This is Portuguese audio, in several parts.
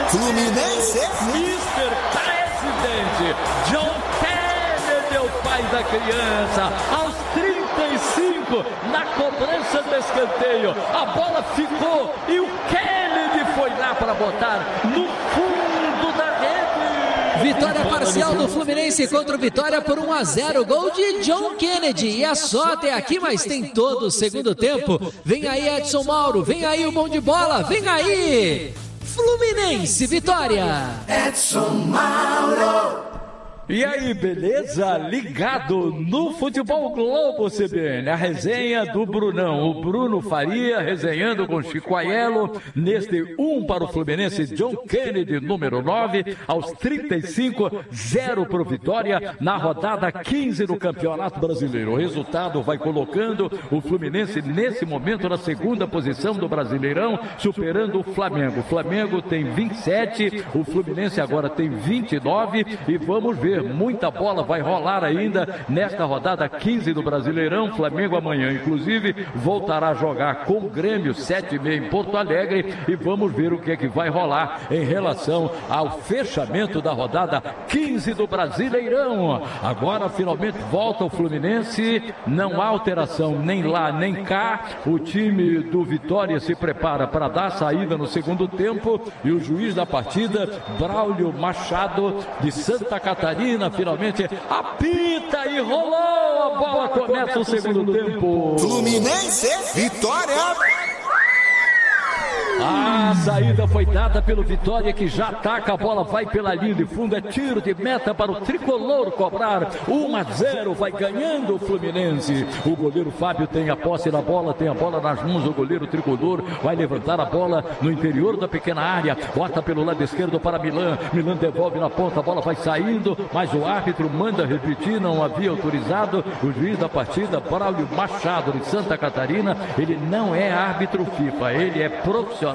Fluminense. Mr. Presidente John Kennedy é o pai da criança. Aos 35, na cobrança do escanteio, a bola ficou e o Kennedy foi lá para botar no fundo da rede. Vitória parcial do Fluminense contra o Vitória por 1-0. Gol de John Kennedy. E é só até aqui, mas tem todo o segundo tempo. Vem aí Edson Mauro, vem aí o bom de bola, vem aí Fluminense, Vitória. Edson Mauro. E aí, beleza? Ligado no Futebol Globo CBN, a resenha do Brunão. O Bruno Faria resenhando com Chico Aiello neste 1 para o Fluminense, John Kennedy, número 9, aos 35, 0 para o Vitória, na rodada 15 do Campeonato Brasileiro. O resultado vai colocando o Fluminense nesse momento na segunda posição do Brasileirão, superando o Flamengo. O Flamengo tem 27, o Fluminense agora tem 29 e vamos ver. Muita bola vai rolar ainda nesta rodada 15 do Brasileirão. Flamengo amanhã, inclusive, voltará a jogar com o Grêmio, 7h30 em Porto Alegre. E vamos ver o que é que vai rolar em relação ao fechamento da rodada 15 do Brasileirão. Agora, finalmente, volta o Fluminense. Não há alteração nem lá, nem cá. O time do Vitória se prepara para dar a saída no segundo tempo. E o juiz da partida, Braulio Machado, de Santa Catarina, finalmente apita e rolou, a bola começa o segundo tempo. Fluminense, Vitória. A saída foi dada pelo Vitória, que já ataca, a bola vai pela linha de fundo, é tiro de meta para o tricolor cobrar. 1-0, vai ganhando o Fluminense. O goleiro Fábio tem a posse da bola, tem a bola nas mãos, o goleiro tricolor vai levantar a bola no interior da pequena área, bota pelo lado esquerdo para Milan, Milan devolve na ponta, a bola vai saindo, mas o árbitro manda repetir, não havia autorizado. O juiz da partida, Braulio Machado, de Santa Catarina, ele não é árbitro FIFA, ele é profissional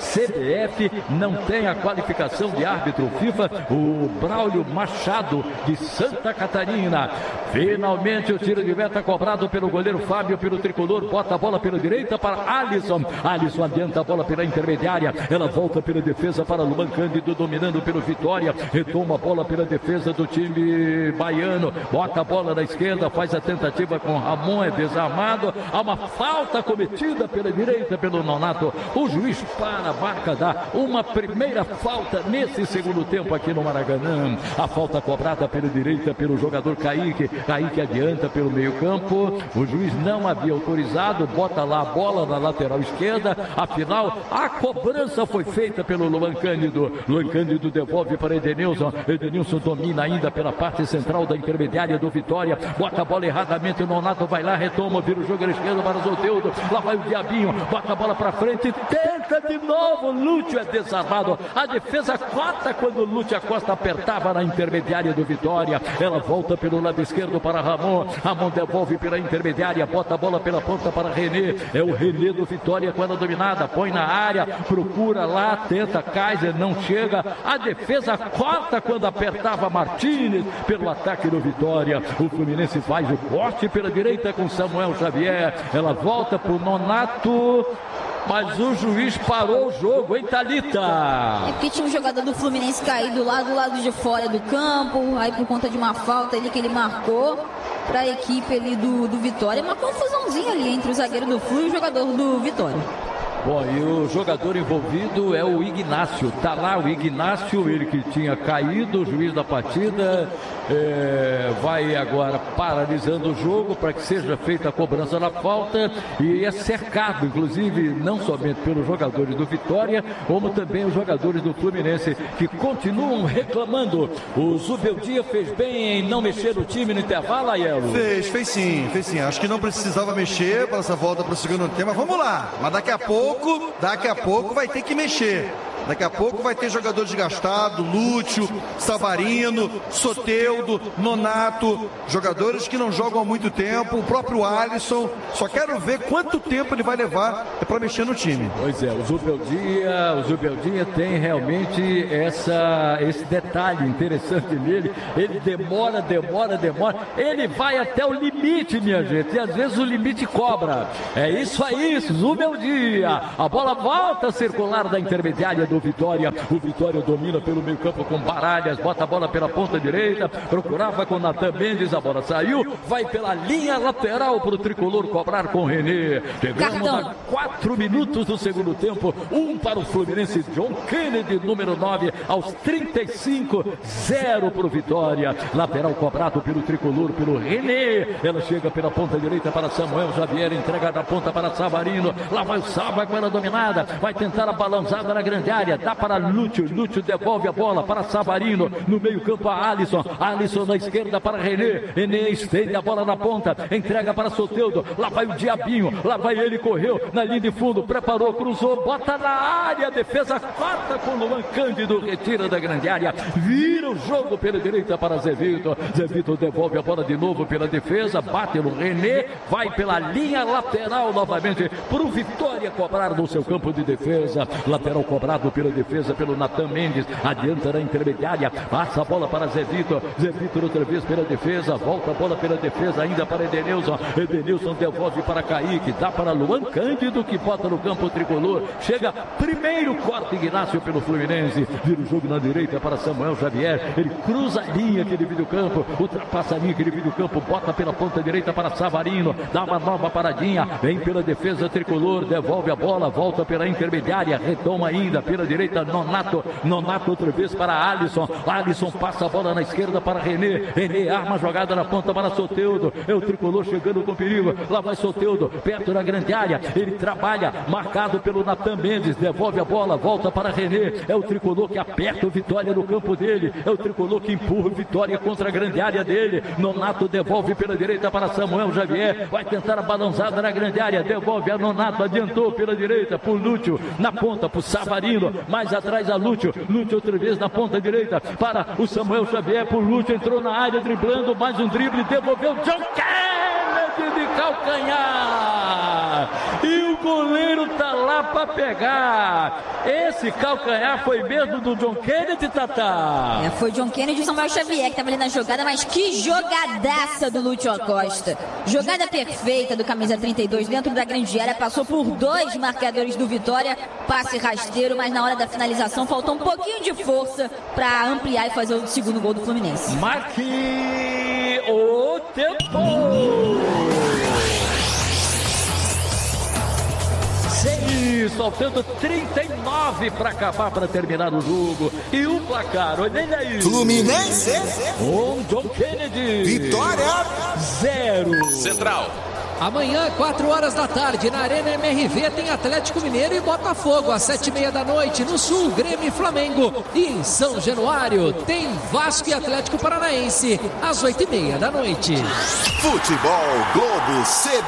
CBF, não tem a qualificação de árbitro FIFA. O Braulio Machado, de Santa Catarina. Finalmente o tiro de meta cobrado pelo goleiro Fábio, pelo tricolor, bota a bola pela direita para Alisson. Alisson adianta a bola pela intermediária, ela volta pela defesa para Luan Cândido, dominando pelo Vitória, retoma a bola pela defesa do time baiano, bota a bola na esquerda, faz a tentativa com Ramon, é desarmado, há uma falta cometida pela direita pelo Nonato. O juiz para a marca, dá uma primeira falta nesse segundo tempo aqui no Maracanã. A falta cobrada pela direita pelo jogador Kaique adianta pelo meio campo, o juiz não havia autorizado, bota lá a bola na lateral esquerda, afinal a cobrança foi feita pelo Luan Cândido devolve para Edenilson domina ainda pela parte central da intermediária do Vitória, bota a bola erradamente, o Nonato vai lá, retoma, vira o jogo à esquerda para o Zoteudo, lá vai o Diabinho, bota a bola para frente, tenta de novo, Lúcio é desarmado, a defesa corta quando o Lúcio Acosta apertava na intermediária do Vitória, ela volta pelo lado esquerdo para Ramon devolve pela intermediária, bota a bola pela ponta para René, é o René do Vitória com ela dominada, põe na área, procura lá, tenta, Kaiser não chega, a defesa corta quando apertava Martínez pelo ataque do Vitória, o Fluminense faz o corte pela direita com Samuel Xavier, ela volta pro Nonato, mas o juiz parou o jogo, hein, Thalita? É porque tinha um jogador do Fluminense caído lá do lado de fora do campo, aí por conta de uma falta ali que ele marcou para a equipe ali do Vitória, uma confusãozinha ali entre o zagueiro do Flu e o jogador do Vitória. Bom, e o jogador envolvido é o Ignácio, tá lá o Ignácio, ele que tinha caído, o juiz da partida vai agora paralisando o jogo para que seja feita a cobrança da falta e é cercado, inclusive, não somente pelos jogadores do Vitória, como também os jogadores do Fluminense, que continuam reclamando. O Zubeldia fez bem em não mexer no time no intervalo, Aiello? Fez sim. Acho que não precisava mexer para essa volta para o segundo tempo, mas vamos lá. Mas daqui a pouco vai ter que mexer. Daqui a pouco vai ter jogador desgastado, Lúcio, Savarino, Soteldo, Nonato, jogadores que não jogam há muito tempo, o próprio Alisson. Só quero ver quanto tempo ele vai levar para mexer no time. Pois é, o Zubeldia tem realmente esse detalhe interessante nele. Ele demora. Ele vai até o limite, minha gente, e às vezes o limite cobra. É isso aí, Zubeldia. A bola volta a circular da intermediária do do Vitória. O Vitória domina pelo meio campo com Baralhas, bota a bola pela ponta direita, procurava com Natan Mendes, a bola saiu, vai pela linha lateral para o Tricolor cobrar com René. Chegamos a 4 minutos do segundo tempo, 1 para o Fluminense, John Kennedy, número 9, aos 35, 0 para o Vitória. Lateral cobrado pelo Tricolor, pelo René. Ela chega pela ponta direita para Samuel Xavier, entrega da ponta para Savarino. Lá vai o Sá, vai com ela dominada, vai tentar a balançada na grande área, dá para Lúcio, Lúcio devolve a bola para Savarino, no meio campo a Alisson, Alisson na esquerda para René, René estende a bola na ponta, entrega para Soteldo, lá vai o Diabinho, lá vai ele, correu na linha de fundo, preparou, cruzou, bota na área, defesa corta com Luan Cândido, retira da grande área, vira o jogo pela direita para Zé Vitor, Zé Vitor devolve a bola de novo pela defesa, bate no René, vai pela linha lateral novamente, para o Vitória cobrar no seu campo de defesa, lateral cobrado pela defesa, pelo Natan Mendes, adianta na intermediária, passa a bola para Zé Vitor outra vez pela defesa, volta a bola pela defesa, ainda para Edenilson, Edenilson devolve para Kaique, dá para Luan Cândido, que bota no campo tricolor, chega primeiro corte Ignácio pelo Fluminense, vira o jogo na direita para Samuel Xavier, ele cruza a linha que divide o campo, ultrapassa a linha que divide o campo, bota pela ponta direita para Savarino, dá uma nova paradinha, vem pela defesa tricolor, devolve a bola, volta pela intermediária, retoma ainda pela direita Nonato, Nonato outra vez para Alisson, Alisson passa a bola na esquerda para René, René arma a jogada na ponta para Soteldo, é o tricolor chegando com perigo, lá vai Soteldo, perto da grande área, ele trabalha, marcado pelo Natan Mendes, devolve a bola, volta para René, é o tricolor que aperta o Vitória no campo dele, é o tricolor que empurra o Vitória contra a grande área dele, Nonato devolve pela direita para Samuel Xavier, vai tentar a balançada na grande área, devolve a Nonato, adiantou pela direita, por Lúcio, na ponta, por Savarino, mais atrás a Lúcio, Lúcio outra vez na ponta direita, para o Samuel Xavier, por Lúcio, entrou na área, driblando, mais um drible, devolveu John Kennedy de calcanhar, e o goleiro tá lá para pegar, esse calcanhar foi mesmo do John Kennedy, Tatá? Foi John Kennedy e Samuel Xavier que tava ali na jogada, mas que jogadaça do Lúcio Acosta, jogada perfeita do camisa 32 dentro da grande área, passou por 2 marcadores do Vitória, passe rasteiro, mas na hora da finalização faltou um pouquinho de força para ampliar e fazer o segundo gol do Fluminense. Marque o tempo! 6, faltando 39 para acabar, para terminar o jogo. E o placar, olha aí. Fluminense 1, John Kennedy. Vitória 0. Central. Amanhã, 4 horas da tarde, na Arena MRV, tem Atlético Mineiro e Botafogo. Às 7h30 da noite, no Sul, Grêmio e Flamengo. E em São Januário, tem Vasco e Atlético Paranaense, às 8h30 da noite. Futebol Globo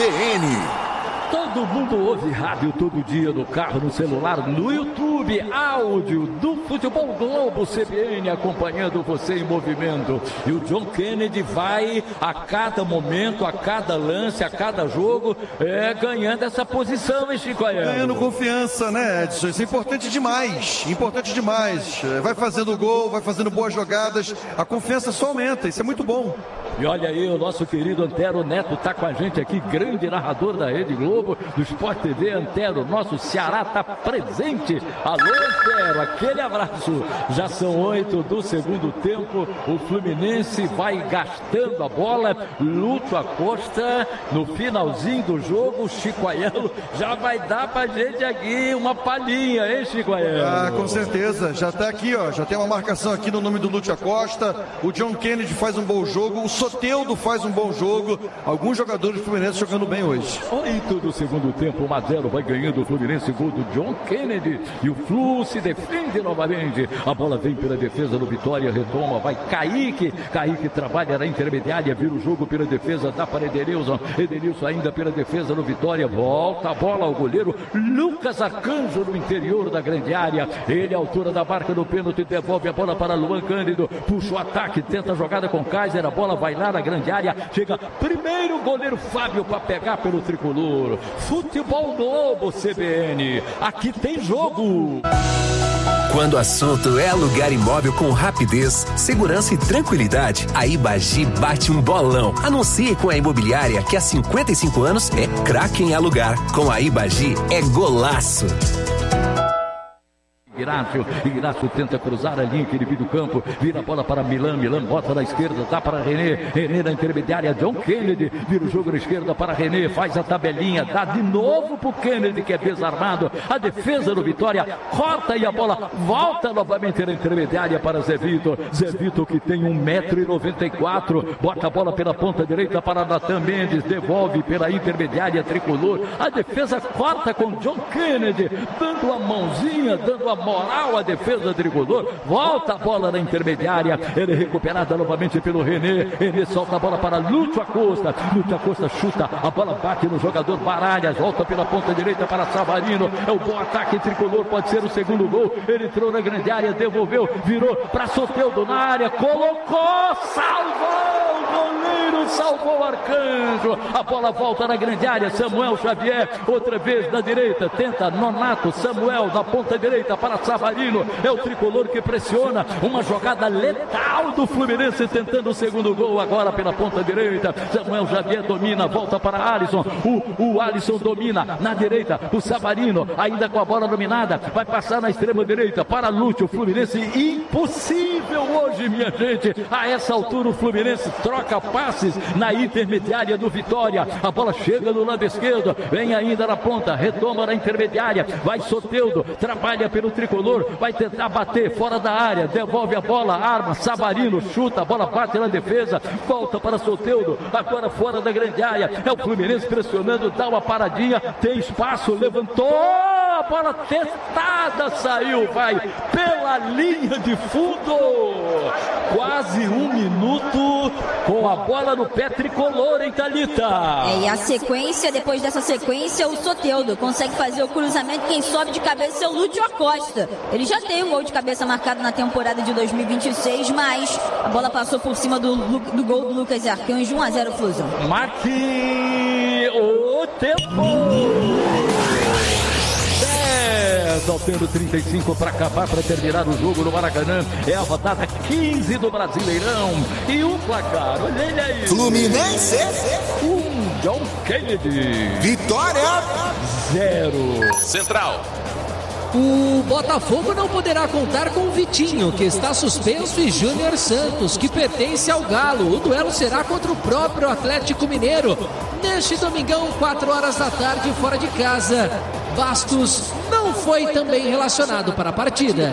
CBN. Todo mundo ouve rádio todo dia, no carro, no celular, no YouTube, áudio do Futebol Globo CBN, acompanhando você em movimento. E o John Kennedy vai a cada momento, a cada lance, a cada jogo, ganhando essa posição, hein, Chico Aiello? Ganhando confiança, né, Edson? Isso é importante demais, vai fazendo gol, vai fazendo boas jogadas, a confiança só aumenta, isso é muito bom. E olha aí, o nosso querido Antero Neto está com a gente aqui, grande narrador da Rede Globo, do Sport TV. Antero, nosso Ceará está presente. Alô, Antero, aquele abraço. Já são 8 do segundo tempo, o Fluminense vai gastando a bola, Lúcio Acosta, no finalzinho do jogo, o Chico Aiello já vai dar pra gente aqui uma palhinha, hein, Chico Aiello? Ah, com certeza, já tá aqui, ó, já tem uma marcação aqui no nome do Lúcio Acosta, o John Kennedy faz um bom jogo, o Soteldo faz um bom jogo, alguns jogadores do Fluminense jogando bem hoje. 8 do segundo tempo, 1-0, vai ganhando o Fluminense, gol do John Kennedy, e o Flu se defende novamente, a bola vem pela defesa do Vitória, retoma, vai Kaique trabalha na intermediária, vira o jogo pela defesa, dá para Edenilson ainda pela defesa do Vitória, volta a bola ao goleiro Lucas Arcanjo no interior da grande área, ele à altura da marca do pênalti, devolve a bola para Luan Cândido, puxa o ataque, tenta a jogada com Kaiser, a bola vai lá na grande área, chega primeiro o goleiro Fábio para pegar pelo tricolor. Futebol Globo CBN, aqui tem jogo. Quando o assunto é alugar imóvel com rapidez, segurança e tranquilidade, a Ibagi bate um bolão. Anuncie com a imobiliária que há 55 anos é craque em alugar. Com a Ibagi é golaço. Inácio. Inácio tenta cruzar a linha que ele vive do campo. Vira a bola para Milan. Milan bota na esquerda, dá para René. René na intermediária. John Kennedy vira o jogo na esquerda para René. Faz a tabelinha. Dá de novo para o Kennedy, que é desarmado. A defesa do Vitória corta e a bola volta novamente na intermediária para Zé Vitor. Zé Vitor, que tem 1,94 m. Bota a bola pela ponta direita para Natan Mendes. Devolve pela intermediária tricolor. A defesa corta com John Kennedy, dando a mãozinha, dando a moral à defesa tricolor. Volta a bola na intermediária. Ele é recuperada novamente pelo René. René solta a bola para Lúcio Acosta. Lúcio Acosta chuta. A bola bate no jogador Baralhas. Volta pela ponta direita para Savarino. É o bom ataque tricolor. Pode ser o segundo gol. Ele entrou na grande área, devolveu, virou para Soteldo na área. Colocou, salvou! O goleiro salvou o Arcanjo. A bola volta na grande área. Samuel Xavier, outra vez na direita, tenta Nonato. Samuel na ponta direita para Savarino. É o tricolor que pressiona. Uma jogada letal do Fluminense tentando o segundo gol agora pela ponta direita. Samuel Xavier domina, volta para Alisson. O Alisson domina na direita. O Savarino ainda com a bola dominada, vai passar na extrema direita para Lúcio. O Fluminense impossível hoje, minha gente. A essa altura o Fluminense troca passes na intermediária do Vitória. A bola chega no lado esquerdo, vem ainda na ponta, retoma na intermediária, vai Soteldo, trabalha pelo tricolor, vai tentar bater fora da área, devolve a bola, arma, Savarino chuta, a bola bate na defesa, volta para Soteldo, agora fora da grande área. É o Fluminense pressionando, dá uma paradinha, tem espaço, levantou, a bola testada, saiu, vai pela linha de fundo. Quase 1 minuto com a bola no pé tricolor, hein, Thalita? E a sequência, depois dessa sequência, o Soteldo consegue fazer o cruzamento. Quem sobe de cabeça é o Lúcio Acosta. Ele já tem um gol de cabeça marcado na temporada de 2026, mas a bola passou por cima do gol do Lucas Arcanjo. 1-0 Flusão. Marque o tempo. Faltando 35 para acabar, para terminar o jogo no Maracanã. É a rodada 15 do Brasileirão. E o placar, olha ele aí. Fluminense 1, John Kennedy. Vitória 0. Central. O Botafogo não poderá contar com o Vitinho, que está suspenso, e Júnior Santos, que pertence ao Galo. O duelo será contra o próprio Atlético Mineiro, neste domingão, 4 horas da tarde, fora de casa. Bastos não foi também relacionado para a partida.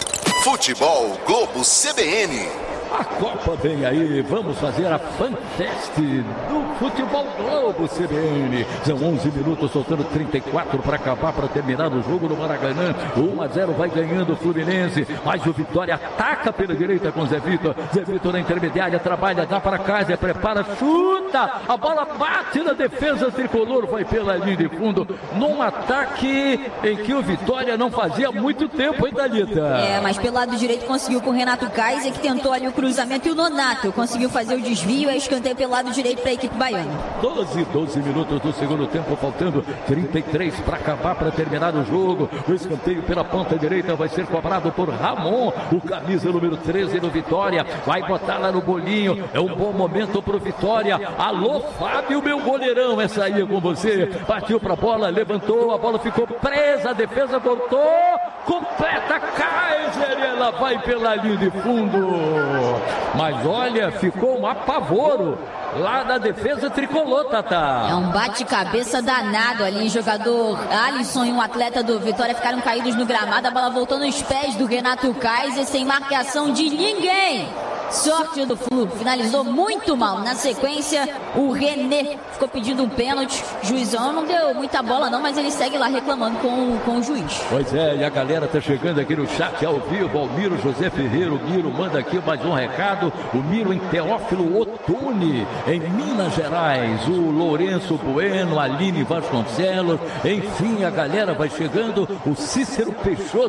Futebol Globo CBN. A Copa vem aí, vamos fazer a Fanteste do Futebol Globo CBN. São 11 minutos, soltando 34 para acabar, para terminar o jogo no Maracanã. 1-0 vai ganhando o Fluminense, mas o Vitória ataca pela direita com Zé Vitor. Zé Vitor na intermediária, trabalha, dá para Kaiser, prepara, chuta, a bola bate na defesa tricolor, vai pela linha de fundo, num ataque em que o Vitória não fazia muito tempo, hein, Thalita? Mas pelo lado direito conseguiu com o Renato Kaiser, que tentou ali o cruzamento, e o Nonato conseguiu fazer o desvio, é escanteio pelo lado direito para a equipe baiana. 12 minutos do segundo tempo, faltando 33 para acabar, para terminar o jogo. O escanteio pela ponta direita vai ser cobrado por Ramon, o camisa número 13 do Vitória, vai botar lá no bolinho. É um bom momento pro Vitória. Alô, Fábio, meu goleirão, essa aí é com você. Partiu pra bola, levantou, a bola ficou presa, a defesa voltou, completa Kaiser, e ela vai pela linha de fundo. Mas olha, ficou um apavoro lá da defesa tricolor, Tata. É um bate-cabeça danado ali. Jogador Alisson e um atleta do Vitória ficaram caídos no gramado. A bola voltou nos pés do Renato Kaiser, sem marcação de ninguém. Sorte do Flu, finalizou muito mal. Na sequência, o René ficou pedindo um pênalti. O juizão não deu muita bola não, mas ele segue lá reclamando com o juiz. Pois é, e a galera tá chegando aqui no chat ao vivo. O Miro José Ferreira, o Miro manda aqui mais um recado. O Miro em Teófilo Otoni, em Minas Gerais. O Lourenço Bueno, a Aline Vasconcelos. Enfim, a galera vai chegando. O Cícero Peixoto